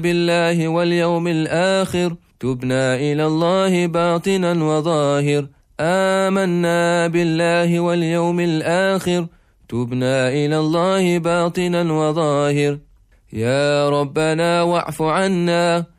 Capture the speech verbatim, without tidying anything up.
بالله واليوم الآخر تبنا إلى الله باطنا وظاهر. آمنا بالله واليوم الآخر تبنا إلى الله باطنا وظاهر. يا ربنا واعف عنا